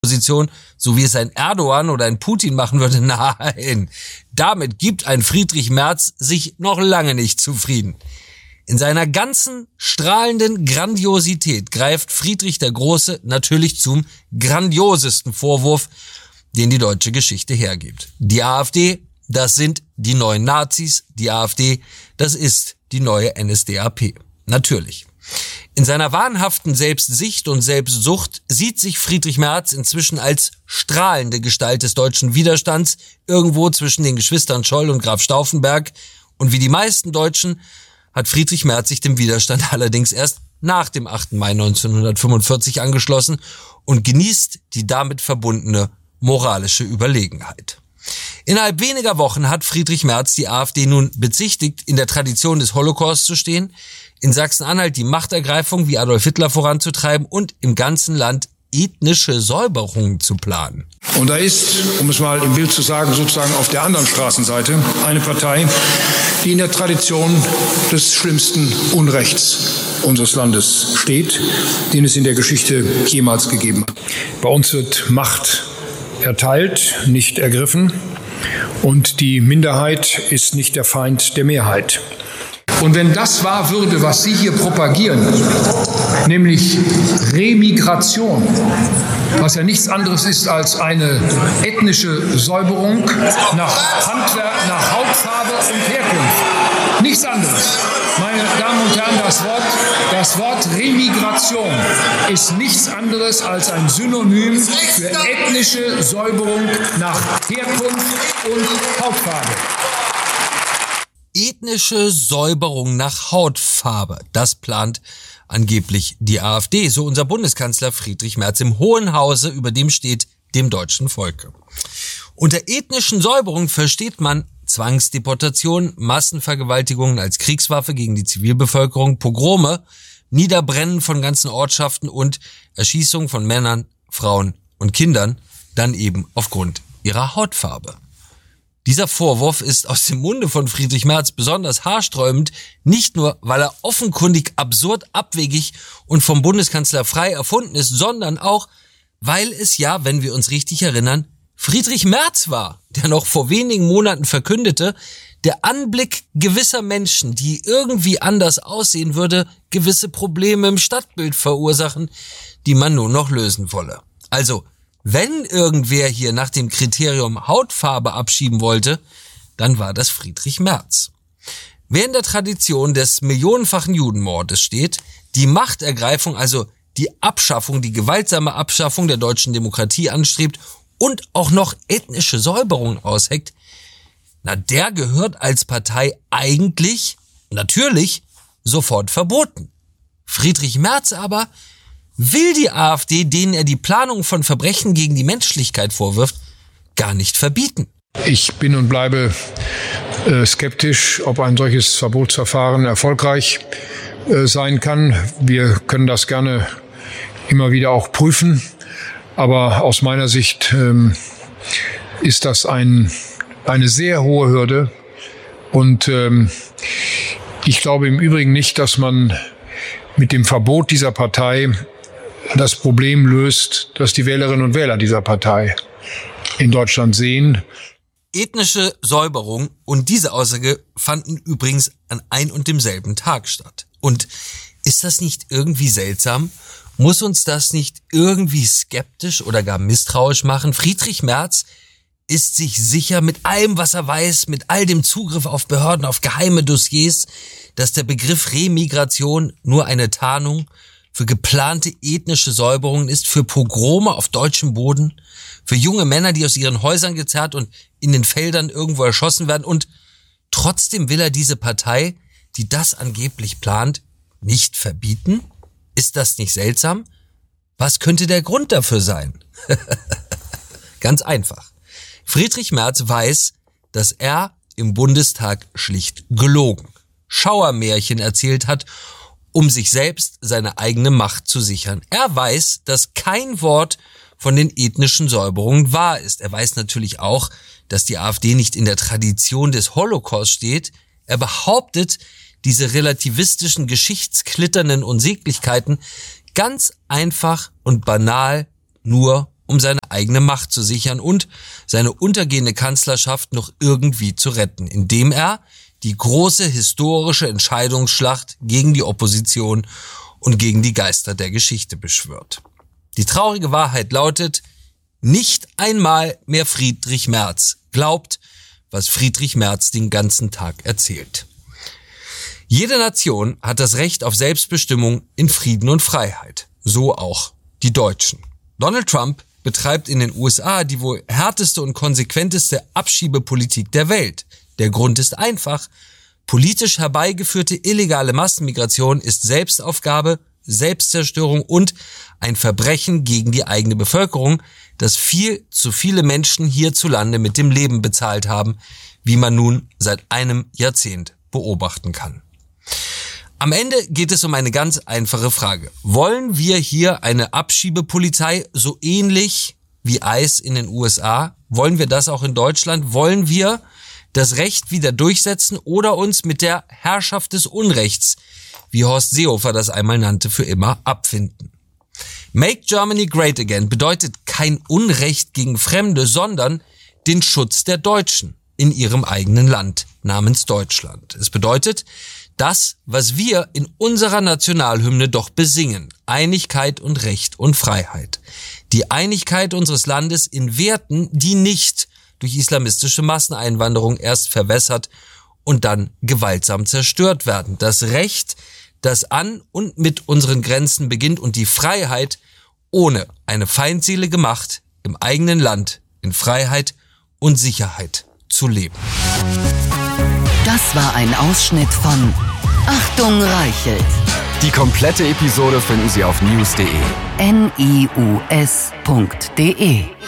Position, so wie es ein Erdogan oder ein Putin machen würde. Nein, damit gibt ein Friedrich Merz sich noch lange nicht zufrieden. In seiner ganzen strahlenden Grandiosität greift Friedrich der Große natürlich zum grandiosesten Vorwurf, den die deutsche Geschichte hergibt. Die AfD, das sind die neuen Nazis. Die AfD, das ist die neue NSDAP. Natürlich. In seiner wahnhaften Selbstsicht und Selbstsucht sieht sich Friedrich Merz inzwischen als strahlende Gestalt des deutschen Widerstands irgendwo zwischen den Geschwistern Scholl und Graf Stauffenberg. Und wie die meisten Deutschen hat Friedrich Merz sich dem Widerstand allerdings erst nach dem 8. Mai 1945 angeschlossen und genießt die damit verbundene moralische Überlegenheit. Innerhalb weniger Wochen hat Friedrich Merz die AfD nun bezichtigt, in der Tradition des Holocaust zu stehen, in Sachsen-Anhalt die Machtergreifung wie Adolf Hitler voranzutreiben und im ganzen Land ethnische Säuberungen zu planen. Und da ist, um es mal im Bild zu sagen, sozusagen auf der anderen Straßenseite eine Partei, die in der Tradition des schlimmsten Unrechts unseres Landes steht, den es in der Geschichte jemals gegeben hat. Bei uns wird Macht erteilt, nicht ergriffen, und die Minderheit ist nicht der Feind der Mehrheit. Und wenn das wahr würde, was Sie hier propagieren, nämlich Remigration, was ja nichts anderes ist als eine ethnische Säuberung nach Handwerk, nach Hautfarbe und Herkunft. Nichts anderes. Meine Damen und Herren, das Wort Remigration ist nichts anderes als ein Synonym für ethnische Säuberung nach Herkunft und Hautfarbe. Ethnische Säuberung nach Hautfarbe, das plant angeblich die AfD, so unser Bundeskanzler Friedrich Merz im Hohen Hause, über dem steht dem deutschen Volke. Unter ethnischen Säuberung versteht man Zwangsdeportation, Massenvergewaltigungen als Kriegswaffe gegen die Zivilbevölkerung, Pogrome, Niederbrennen von ganzen Ortschaften und Erschießung von Männern, Frauen und Kindern, dann eben aufgrund ihrer Hautfarbe. Dieser Vorwurf ist aus dem Munde von Friedrich Merz besonders haarsträubend, nicht nur, weil er offenkundig absurd, abwegig und vom Bundeskanzler frei erfunden ist, sondern auch, weil es ja, wenn wir uns richtig erinnern, Friedrich Merz war, der noch vor wenigen Monaten verkündete, der Anblick gewisser Menschen, die irgendwie anders aussehen würde, gewisse Probleme im Stadtbild verursachen, die man nur noch lösen wolle. Also, wenn irgendwer hier nach dem Kriterium Hautfarbe abschieben wollte, dann war das Friedrich Merz. Wer in der Tradition des millionenfachen Judenmordes steht, die Machtergreifung, also die Abschaffung, die gewaltsame Abschaffung der deutschen Demokratie anstrebt und auch noch ethnische Säuberungen ausheckt, na, der gehört als Partei eigentlich, natürlich, sofort verboten. Friedrich Merz aber will die AfD, denen er die Planung von Verbrechen gegen die Menschlichkeit vorwirft, gar nicht verbieten. Ich bin und bleibe skeptisch, ob ein solches Verbotsverfahren erfolgreich sein kann. Wir können das gerne immer wieder auch prüfen. Aber aus meiner Sicht ist das eine sehr hohe Hürde. Und ich glaube im Übrigen nicht, dass man mit dem Verbot dieser Partei das Problem löst, das die Wählerinnen und Wähler dieser Partei in Deutschland sehen. Ethnische Säuberung und diese Aussage fanden übrigens an ein und demselben Tag statt. Und ist das nicht irgendwie seltsam? Muss uns das nicht irgendwie skeptisch oder gar misstrauisch machen? Friedrich Merz ist sich sicher mit allem, was er weiß, mit all dem Zugriff auf Behörden, auf geheime Dossiers, dass der Begriff Remigration nur eine Tarnung für geplante ethnische Säuberungen ist, für Pogrome auf deutschem Boden, für junge Männer, die aus ihren Häusern gezerrt und in den Feldern irgendwo erschossen werden. Und trotzdem will er diese Partei, die das angeblich plant, nicht verbieten? Ist das nicht seltsam? Was könnte der Grund dafür sein? Ganz einfach. Friedrich Merz weiß, dass er im Bundestag schlicht gelogen, Schauermärchen erzählt hat, um sich selbst seine eigene Macht zu sichern. Er weiß, dass kein Wort von den ethnischen Säuberungen wahr ist. Er weiß natürlich auch, dass die AfD nicht in der Tradition des Holocaust steht. Er behauptet, diese relativistischen, geschichtsklitternden Unsäglichkeiten ganz einfach und banal nur um seine eigene Macht zu sichern und seine untergehende Kanzlerschaft noch irgendwie zu retten, indem er die große historische Entscheidungsschlacht gegen die Opposition und gegen die Geister der Geschichte beschwört. Die traurige Wahrheit lautet, nicht einmal mehr Friedrich Merz glaubt, was Friedrich Merz den ganzen Tag erzählt. Jede Nation hat das Recht auf Selbstbestimmung in Frieden und Freiheit, so auch die Deutschen. Donald Trump betreibt in den USA die wohl härteste und konsequenteste Abschiebepolitik der Welt. Der Grund ist einfach. Politisch herbeigeführte illegale Massenmigration ist Selbstaufgabe, Selbstzerstörung und ein Verbrechen gegen die eigene Bevölkerung, das viel zu viele Menschen hierzulande mit dem Leben bezahlt haben, wie man nun seit einem Jahrzehnt beobachten kann. Am Ende geht es um eine ganz einfache Frage. Wollen wir hier eine Abschiebepolizei so ähnlich wie ICE in den USA? Wollen wir das auch in Deutschland? Wollen wir das Recht wieder durchsetzen oder uns mit der Herrschaft des Unrechts, wie Horst Seehofer das einmal nannte, für immer abfinden? Make Germany Great Again bedeutet kein Unrecht gegen Fremde, sondern den Schutz der Deutschen in ihrem eigenen Land namens Deutschland. Es bedeutet das, was wir in unserer Nationalhymne doch besingen: Einigkeit und Recht und Freiheit. Die Einigkeit unseres Landes in Werten, die nicht durch islamistische Masseneinwanderung erst verwässert und dann gewaltsam zerstört werden. Das Recht, das an und mit unseren Grenzen beginnt, und die Freiheit, ohne eine feindselige Macht im eigenen Land in Freiheit und Sicherheit zu leben. Das war ein Ausschnitt von Achtung Reichelt. Die komplette Episode finden Sie auf news.de. NIUS.de